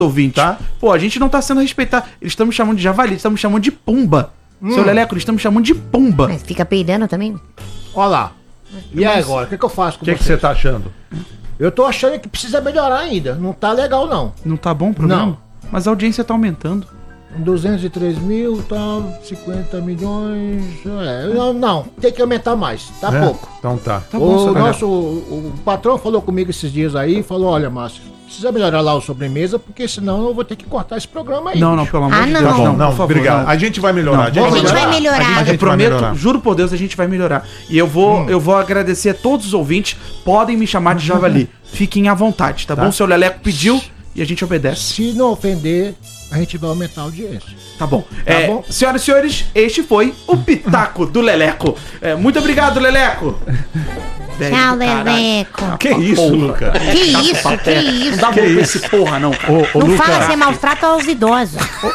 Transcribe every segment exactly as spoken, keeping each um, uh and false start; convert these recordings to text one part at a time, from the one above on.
ouvinte. Tá? Pô, a gente não tá sendo respeitado. Eles estão me chamando de javali, estão me chamando de pumba. Hum. Seu Leleco, eles estão me chamando de pumba. Mas fica peidando também? Olha lá. E aí agora, o que, que eu faço com você? O que você tá achando? Eu tô achando que precisa melhorar ainda. Não tá legal, não. Não tá bom o programa? Não. Mas a audiência tá aumentando. duzentos e três mil, tá, cinquenta milhões. É, não, não, tem que aumentar mais. Tá é? pouco. Então tá. tá bom, o nosso o, o patrão falou comigo esses dias aí, falou: olha, Márcio, precisa melhorar lá o sobremesa, porque senão eu vou ter que cortar esse programa aí. Não, não, pelo amor ah, de não. Deus. Tá bom, não, não, por favor, obrigado. não. A gente vai melhorar. Não, a gente vai melhorar. A gente vai eu prometo, melhorar. Juro por Deus, a gente vai melhorar. E eu vou, hum. eu vou agradecer a todos os ouvintes. Podem me chamar de javali. Fiquem à vontade, tá, tá bom? O seu Leleco pediu e a gente obedece. Se não ofender, a gente vai aumentar a audiência. Tá bom. Tá é, bom? Senhoras e senhores, este foi o Pitaco do Leleco. É, muito obrigado, Leleco. Tchau, Leleco. Que isso, Luca? Que isso, que isso. Não dá bom pra esse porra, não. Ô, ô, não Luca, fala, você maltrata aos idosos.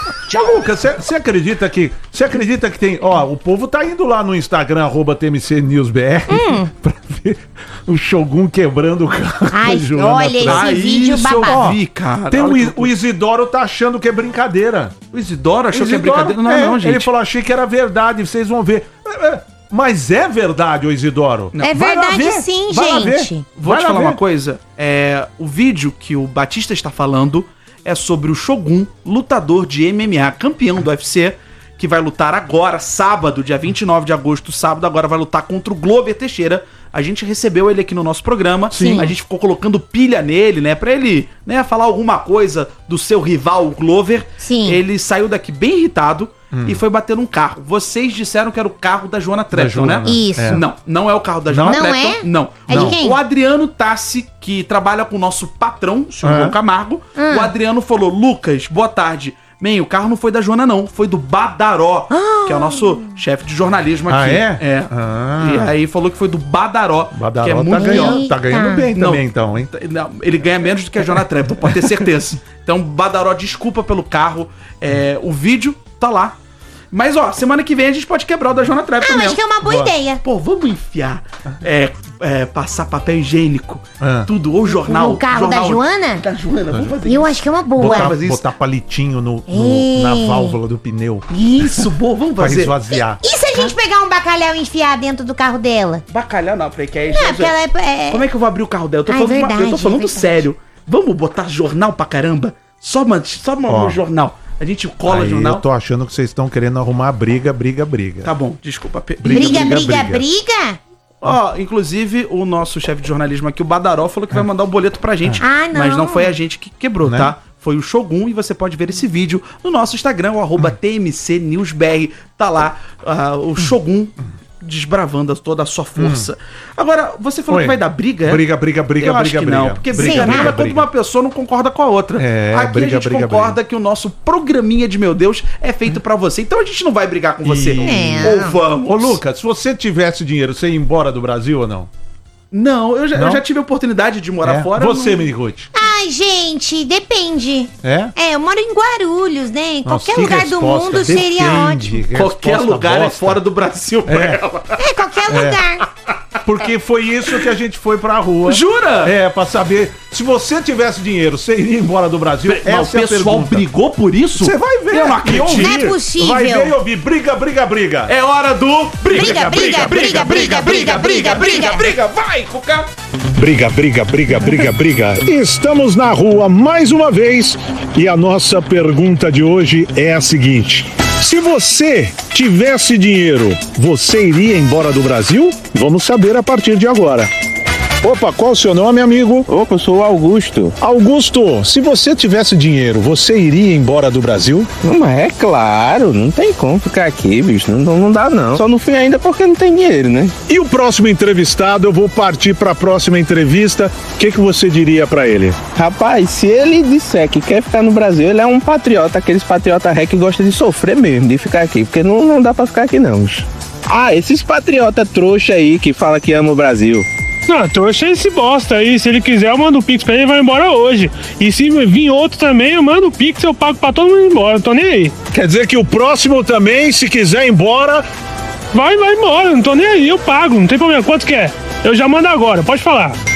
Ô, Luca, você acredita que. Você acredita que tem. Ó, o povo tá indo lá no Instagram, arroba T M C News B R, hum. pra ver o Shogun quebrando o carro. Ai, olha esse ah, vídeo babado. Vi, cara. Tem o, o Isidoro tá achando que é brincadeira. O Isidoro achou o Isidoro, que é brincadeira? Não, é, não, gente. Ele falou, achei que era verdade, vocês vão ver. É, é, mas é verdade, ô Isidoro. Não. É verdade sim, Vai gente. Vou Vai te falar ver. uma coisa. É, o vídeo que o Batista está falando é sobre o Shogun, lutador de M M A, campeão do U F C, que vai lutar agora, sábado, dia vinte e nove de agosto, sábado, agora vai lutar contra o Glover Teixeira. A gente recebeu ele aqui no nosso programa. Sim. A gente ficou colocando pilha nele, né? Pra ele, né, falar alguma coisa do seu rival, o Glover. Sim. Ele saiu daqui bem irritado hum. e foi bater num carro. Vocês disseram que era o carro da Joana Trepton, né? Isso. É. Não, não é o carro da Joana não Trepton. É? Não. É não. de quem? O Adriano Tassi, que trabalha com o nosso patrão, o senhor É. João Camargo. Hum. O Adriano falou, Lucas, boa tarde. Man, o carro não foi da Joana, não. Foi do Badaró, ah. que é o nosso chefe de jornalismo aqui. Ah, é? É. Ah. E aí falou que foi do Badaró, Badaró que é tá muito ganhando, tá ganhando bem não, também, então, hein? não, ele ganha menos do que a Joana Trepton, pode ter certeza. Então, Badaró, desculpa pelo carro. É, o vídeo tá lá. Mas, ó, semana que vem a gente pode quebrar o da Joana Trepton Ah, mesmo. acho que é uma boa Boa. ideia. Pô, vamos enfiar, é, é, passar papel higiênico, Ah. tudo, ou jornal. No carro jornal da Joana? Da Joana, vamos fazer Eu acho que é uma boa. Botar, fazer isso. botar palitinho no, É. no- na válvula do pneu isso, boa, vamos pra fazer. esvaziar. E se a gente pegar um bacalhau e enfiar dentro do carro dela? Bacalhau não, porque aí... Não, porque ela é... é- Como é que eu vou abrir o carro dela? Eu tô Ah, é falando, uma- verdade, eu tô falando é verdade. sério. Vamos botar jornal pra caramba? Só, man, só Ó. um jornal. A gente cola Aí jornal. eu tô achando que vocês estão querendo arrumar briga, briga, briga. Tá bom, desculpa. Pe- Briga, briga, briga, briga, briga? Ó, inclusive, o nosso chefe de jornalismo aqui, o Badaró, falou que vai mandar um boleto pra gente. Ah, não. Mas não foi a gente que quebrou, Né? tá? Foi o Shogun e você pode ver esse vídeo no nosso Instagram, o arroba T M C News B R. Tá lá ah, o Shogun desbravando toda a sua força. Agora, você falou Oi. que vai dar briga, é? Briga, briga, briga, Eu briga, acho que briga. não, porque briga, briga, briga, briga, quando briga. uma pessoa não concorda com a outra. É, Aqui briga, a gente briga, concorda briga. que o nosso programinha de Meu Deus é feito pra você. Então a gente não vai brigar com você. Não. Ou vamos. Ô, Lucas, se você tivesse dinheiro, você ia embora do Brasil ou não? Não, eu já, Não? eu já tive a oportunidade de morar É? fora. Você, não... Miniruth. Ai, gente, depende. É? É, eu moro em Guarulhos, né? Em Nossa, qualquer que lugar do resposta. mundo seria Depende. ótimo. Qualquer Resposta lugar é bosta. fora do Brasil pra É. ela. É, qualquer lugar. Porque foi isso que a gente foi pra rua. Jura? É, pra saber. Se você tivesse dinheiro, você iria embora do Brasil? Mas Essa o é a pessoal pergunta. brigou por isso? Você vai ver. Eu não e acredito. ouvir. Não é possível. Vai ver e ouvir. Briga, briga, briga. É hora do... Briga, briga, briga, briga, briga, briga, briga. briga. Vai, Cuca. Briga, briga, briga, briga, briga. Estamos na rua mais uma vez e a nossa pergunta de hoje é a seguinte: se você tivesse dinheiro, você iria embora do Brasil? Vamos saber a partir de agora. Opa, qual o seu nome, amigo? Opa, eu sou o Augusto. Augusto, se você tivesse dinheiro, você iria embora do Brasil? Não, mas é claro, não tem como ficar aqui, bicho. Não, não, não dá, não. Só não fui ainda porque não tem dinheiro, né? E o próximo entrevistado, eu vou partir para a próxima entrevista. O que, que você diria para ele? Rapaz, se ele disser que quer ficar no Brasil, ele é um patriota, aqueles patriota ré que gosta de sofrer mesmo, de ficar aqui. Porque não, não dá pra ficar aqui, não, bicho. Ah, esses patriota trouxa aí que fala que ama o Brasil. Não, trouxa esse bosta aí. Se ele quiser, eu mando o Pix pra ele e vai embora hoje. E se vir outro também, eu mando o Pix, eu pago pra todo mundo ir embora. Não tô nem aí. Quer dizer que o próximo também, se quiser ir embora... Vai, vai embora. Não tô nem aí, eu pago. Não tem problema. Quanto que é? Eu já mando agora, pode falar.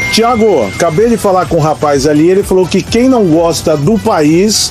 Tiago, acabei de falar com um rapaz ali, ele falou que quem não gosta do país